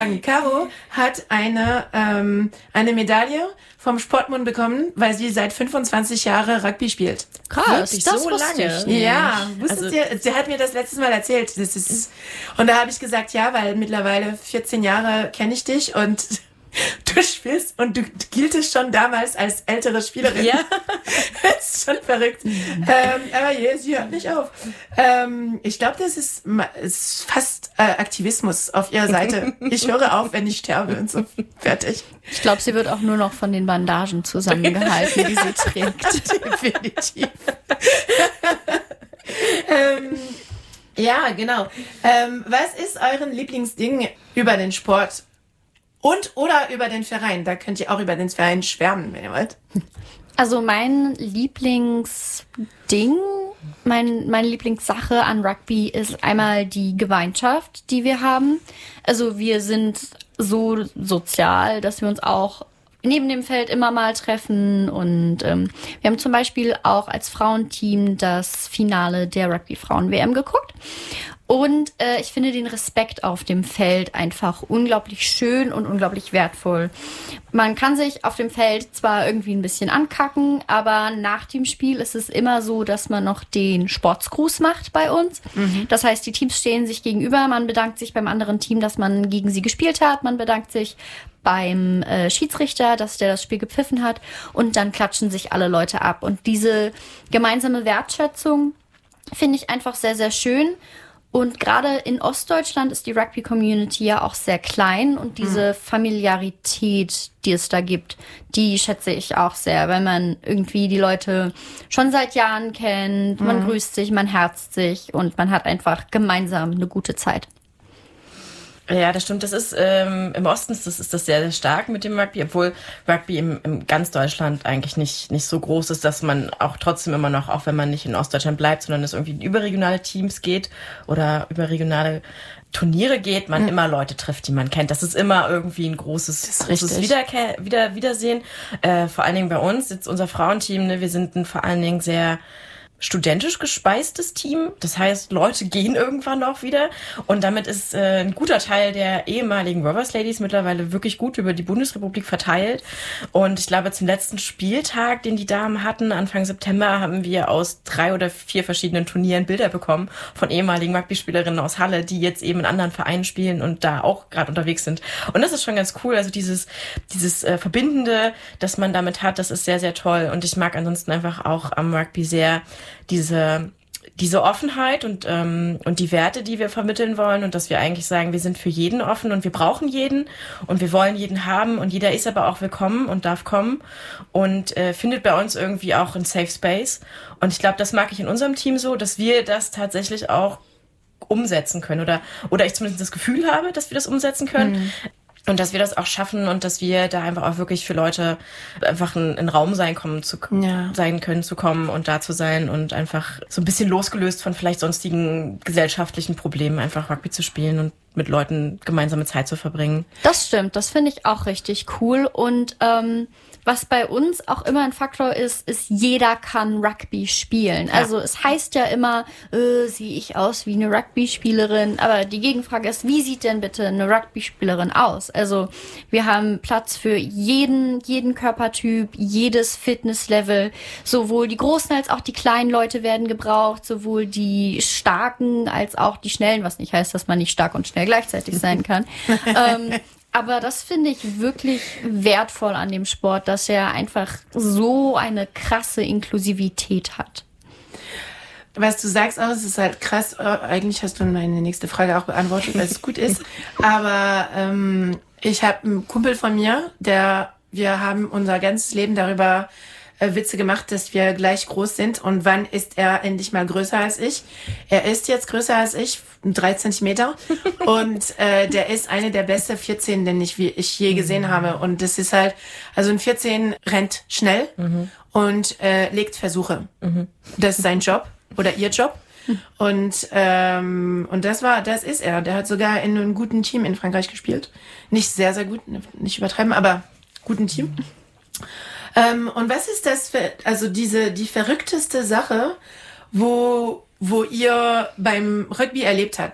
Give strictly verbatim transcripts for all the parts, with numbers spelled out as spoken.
Caro hat eine, ähm, eine Medaille vom Sportbund bekommen, weil sie seit fünfundzwanzig Jahren Rugby spielt. Krass, Wirklich, das so wusste lange? ich nicht. Ja, wusstet Also- ihr? Sie hat mir das letztes Mal erzählt. Das ist, und da habe ich gesagt, ja, weil mittlerweile vierzehn Jahre kenne ich dich und du spielst und du giltest schon damals als ältere Spielerin. Ja. Das ist schon verrückt. ähm, aber je, sie hört nicht auf. Ähm, ich glaube, das ist, ma- ist fast äh, Aktivismus auf ihrer Seite. Ich höre auf, wenn ich sterbe und so. Fertig. Ich glaube, sie wird auch nur noch von den Bandagen zusammengehalten, die sie trägt. Definitiv. ähm, ja, genau. Ähm, was ist euren Lieblingsding über den Sport? Und oder über den Verein? Da könnt ihr auch über den Verein schwärmen, wenn ihr wollt. Also mein Lieblingsding, mein, meine Lieblingssache an Rugby ist einmal die Gemeinschaft, die wir haben. Also wir sind so sozial, dass wir uns auch neben dem Feld immer mal treffen. Und ähm, wir haben zum Beispiel auch als Frauenteam das Finale der Rugby-Frauen-W M geguckt. Und äh, ich finde den Respekt auf dem Feld einfach unglaublich schön und unglaublich wertvoll. Man kann sich auf dem Feld zwar irgendwie ein bisschen ankacken, aber nach dem Spiel ist es immer so, dass man noch den Sportsgruß macht bei uns. Mhm. Das heißt, die Teams stehen sich gegenüber, man bedankt sich beim anderen Team, dass man gegen sie gespielt hat, man bedankt sich beim äh, Schiedsrichter, dass der das Spiel gepfiffen hat und dann klatschen sich alle Leute ab. Und diese gemeinsame Wertschätzung finde ich einfach sehr, sehr schön. Und gerade in Ostdeutschland ist die Rugby-Community ja auch sehr klein und diese Familiarität, die es da gibt, die schätze ich auch sehr, weil man irgendwie die Leute schon seit Jahren kennt, man grüßt sich, man herzt sich und man hat einfach gemeinsam eine gute Zeit. Ja, das stimmt. Das ist ähm, im Osten ist das, ist das sehr, sehr stark mit dem Rugby, obwohl Rugby im, im ganz Deutschland eigentlich nicht nicht so groß ist, dass man auch trotzdem immer noch, auch wenn man nicht in Ostdeutschland bleibt, sondern es irgendwie in überregionale Teams geht oder überregionale Turniere geht, man mhm. immer Leute trifft, die man kennt. Das ist immer irgendwie ein großes, großes Wiederke- Wieder- Wiedersehen. Äh, vor allen Dingen bei uns, jetzt unser Frauenteam, ne, wir sind ein vor allen Dingen sehr studentisch gespeistes Team. Das heißt, Leute gehen irgendwann auch wieder. Und damit ist äh, ein guter Teil der ehemaligen Rovers Ladies mittlerweile wirklich gut über die Bundesrepublik verteilt. Und ich glaube, zum letzten Spieltag, den die Damen hatten, Anfang September, haben wir aus drei oder vier verschiedenen Turnieren Bilder bekommen von ehemaligen Rugby-Spielerinnen aus Halle, die jetzt eben in anderen Vereinen spielen und da auch gerade unterwegs sind. Und das ist schon ganz cool. Also dieses, dieses äh, Verbindende, das man damit hat, das ist sehr, sehr toll. Und ich mag ansonsten einfach auch am Rugby sehr diese diese Offenheit und ähm, und die Werte, die wir vermitteln wollen und dass wir eigentlich sagen, wir sind für jeden offen und wir brauchen jeden und wir wollen jeden haben und jeder ist aber auch willkommen und darf kommen und äh, findet bei uns irgendwie auch einen Safe Space. Und ich glaube, das mag ich in unserem Team so, dass wir das tatsächlich auch umsetzen können oder oder ich zumindest das Gefühl habe, dass wir das umsetzen können. Mhm. Und dass wir das auch schaffen und dass wir da einfach auch wirklich für Leute einfach ein, ein Raum sein, kommen zu, ja. sein können, zu kommen und da zu sein und einfach so ein bisschen losgelöst von vielleicht sonstigen gesellschaftlichen Problemen einfach Rugby zu spielen und mit Leuten gemeinsame Zeit zu verbringen. Das stimmt, das finde ich auch richtig cool. Und ähm, was bei uns auch immer ein Faktor ist, ist, jeder kann Rugby spielen. Ja. Also es heißt ja immer, äh, sehe ich aus wie eine Rugby-Spielerin? Aber die Gegenfrage ist, wie sieht denn bitte eine Rugby-Spielerin aus? Also wir haben Platz für jeden, jeden Körpertyp, jedes Fitnesslevel. Sowohl die großen als auch die kleinen Leute werden gebraucht, sowohl die starken als auch die schnellen, was nicht heißt, dass man nicht stark und schnell gleichzeitig sein kann. ähm, aber das finde ich wirklich wertvoll an dem Sport, dass er einfach so eine krasse Inklusivität hat. Was du sagst auch, es ist halt krass. Eigentlich hast du meine nächste Frage auch beantwortet, weil es gut ist. Aber ähm, ich habe einen Kumpel von mir, der wir haben unser ganzes Leben darüber äh, Witze gemacht, dass wir gleich groß sind. Und wann ist er endlich mal größer als ich? Er ist jetzt größer als ich, drei Zentimeter. Und äh, der ist eine der besten vierzehn, den ich, wie ich je gesehen mhm. habe. Und das ist halt, also ein vierzehn rennt schnell mhm. und äh, legt Versuche. Mhm. Das ist sein Job oder ihr Job. Und ähm, und das war, das ist er. Der hat sogar in einem guten Team in Frankreich gespielt. Nicht sehr, sehr gut, nicht übertreiben, aber guten Team. Ähm, und was ist das für, also diese, die verrückteste Sache, wo, wo ihr beim Rugby erlebt habt?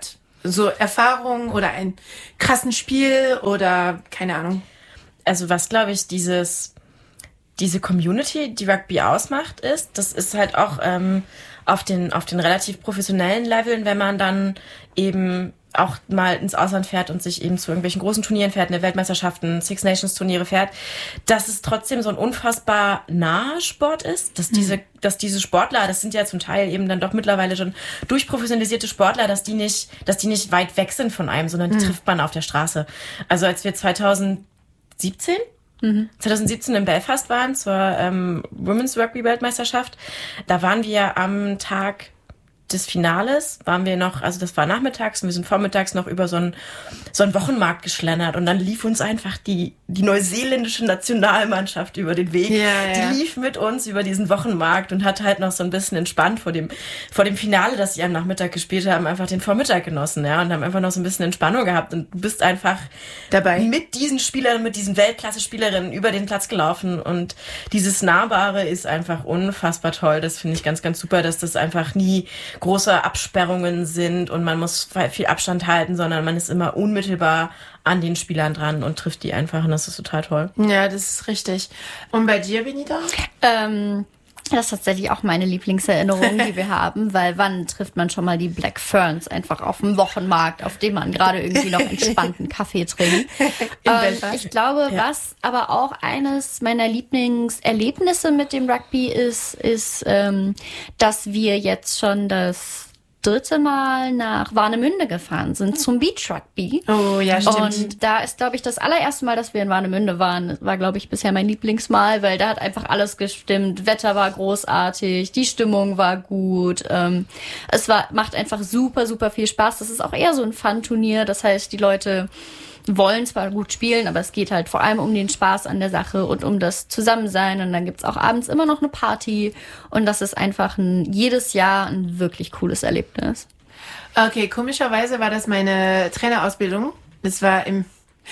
so Erfahrung oder ein krassen Spiel oder keine Ahnung? Also was, glaube ich, dieses diese Community, die Rugby ausmacht, ist, das ist halt auch ähm, auf den auf den relativ professionellen Leveln, wenn man dann eben auch mal ins Ausland fährt und sich eben zu irgendwelchen großen Turnieren fährt, eine Weltmeisterschaften, Six Nations Turniere fährt, dass es trotzdem so ein unfassbar naher Sport ist, dass diese, mhm. dass diese Sportler, das sind ja zum Teil eben dann doch mittlerweile schon durchprofessionalisierte Sportler, dass die nicht, dass die nicht weit weg sind von einem, sondern die mhm. trifft man auf der Straße. Also als wir zwanzig siebzehn Mhm. zwanzig siebzehn in Belfast waren zur ähm, Women's Rugby Weltmeisterschaft, da waren wir am Tag des Finales, waren wir noch, also das war nachmittags und wir sind vormittags noch über so einen, so einen Wochenmarkt geschlendert und dann lief uns einfach die, die neuseeländische Nationalmannschaft über den Weg. Ja, ja. Die lief mit uns über diesen Wochenmarkt und hat halt noch so ein bisschen entspannt vor dem, vor dem Finale, das sie am Nachmittag gespielt haben, einfach den Vormittag genossen, ja, und haben einfach noch so ein bisschen Entspannung gehabt und du bist einfach dabei mit diesen Spielern, mit diesen Weltklasse-Spielerinnen über den Platz gelaufen und dieses Nahbare ist einfach unfassbar toll. Das finde ich ganz, ganz super, dass das einfach nie große Absperrungen sind und man muss viel Abstand halten, sondern man ist immer unmittelbar an den Spielern dran und trifft die einfach und das ist total toll. Ja, das ist richtig. Und bei dir, Benita? Ähm, das ist tatsächlich auch meine Lieblingserinnerung, die wir haben, weil wann trifft man schon mal die Black Ferns einfach auf dem Wochenmarkt, auf dem man gerade irgendwie noch entspannten Kaffee trinkt. ähm, ich glaube, ja. was aber auch eines meiner Lieblingserlebnisse mit dem Rugby ist, ist, ähm, dass wir jetzt schon das dritte Mal nach Warnemünde gefahren sind zum Beach Rugby. Oh ja, stimmt. Und da ist, glaube ich, das allererste Mal, dass wir in Warnemünde waren, war, glaube ich, bisher mein Lieblingsmal, weil da hat einfach alles gestimmt. Wetter war großartig, die Stimmung war gut. Ähm, es war macht einfach super, super viel Spaß. Das ist auch eher so ein Fun-Turnier. Das heißt, die Leute wollen zwar gut spielen, aber es geht halt vor allem um den Spaß an der Sache und um das Zusammensein. Und dann gibt's auch abends immer noch eine Party. Und das ist einfach ein, jedes Jahr ein wirklich cooles Erlebnis. Okay, komischerweise war das meine Trainerausbildung. Das war im...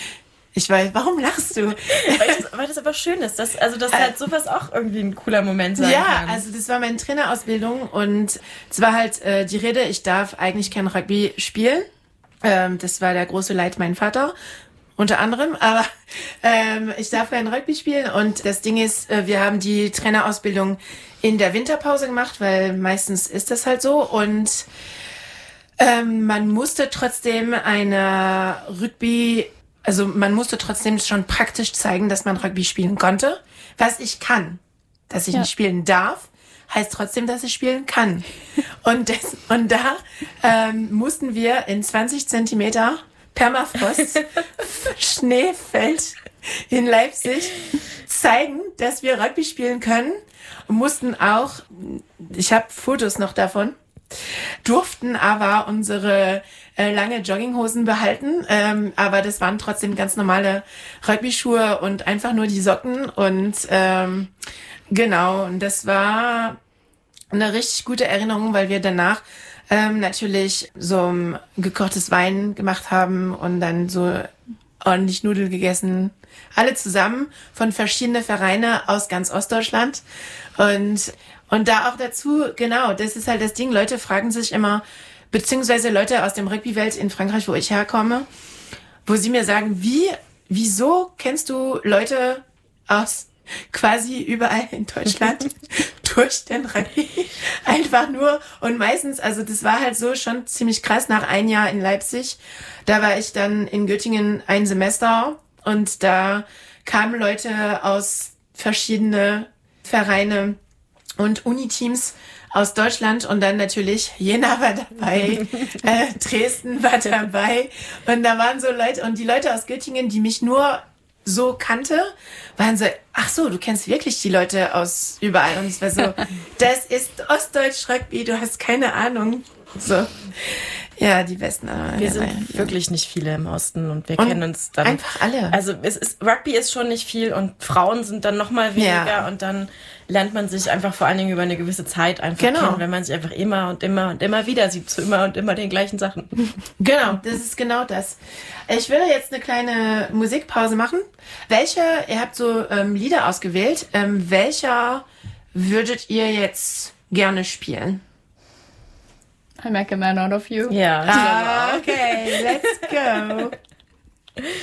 Ich weiß, warum lachst du? Weil das, weil das aber schön ist, dass, also dass halt sowas auch irgendwie ein cooler Moment sein ja, kann. Ja, also das war meine Trainerausbildung und es war halt äh, die Rede, ich darf eigentlich kein Rugby spielen. Ähm, das war der große Leid mein Vater, unter anderem, aber ähm, ich darf kein Rugby spielen und das Ding ist, äh, wir haben die Trainerausbildung in der Winterpause gemacht, weil meistens ist das halt so und ähm, man musste trotzdem eine Rugby, also man musste trotzdem schon praktisch zeigen, dass man Rugby spielen konnte, was ich kann, dass ich ja. nicht spielen darf. Heißt trotzdem, dass ich spielen kann. Und, das, und da ähm, mussten wir in zwanzig Zentimeter Permafrost Schneefeld in Leipzig zeigen, dass wir Rugby spielen können. Und mussten auch, ich habe Fotos noch davon, durften aber unsere äh, lange Jogginghosen behalten. Ähm, aber das waren trotzdem ganz normale Rugby-Schuhe und einfach nur die Socken. Und ähm, genau, und das war eine richtig gute Erinnerung, weil wir danach ähm, natürlich so ein gekochtes Wein gemacht haben und dann so ordentlich Nudeln gegessen. Alle zusammen von verschiedenen Vereinen aus ganz Ostdeutschland. Und, und da auch dazu, genau, das ist halt das Ding. Leute fragen sich immer, beziehungsweise Leute aus dem Rugby-Welt in Frankreich, wo ich herkomme, wo sie mir sagen, wie, wieso kennst du Leute aus quasi überall in Deutschland durch den Rugby. Einfach nur. Und meistens, also das war halt so schon ziemlich krass, nach ein Jahr in Leipzig. Da war ich dann in Göttingen ein Semester und da kamen Leute aus verschiedene Vereine und Uniteams aus Deutschland und dann natürlich Jena war dabei, äh, Dresden war dabei und da waren so Leute und die Leute aus Göttingen, die mich nur so kannte, waren so, ach so, du kennst wirklich die Leute aus überall. Und es war so, das ist Ostdeutsch Rugby, du hast keine Ahnung. So, ja, die Besten. Aber wir ja, sind ja. wirklich nicht viele im Osten und wir und kennen uns dann. Einfach alle. Also es ist, Rugby ist schon nicht viel und Frauen sind dann noch mal weniger ja. und dann lernt man sich einfach vor allen Dingen über eine gewisse Zeit einfach genau. kennen, wenn man sich einfach immer und immer und immer wieder sieht zu immer und immer den gleichen Sachen. Genau, das ist genau das. Ich würde jetzt eine kleine Musikpause machen. Welche, ihr habt so ähm, Lieder ausgewählt, ähm, welcher würdet ihr jetzt gerne spielen? I make a man out of you. Ja. Ah, okay, let's go.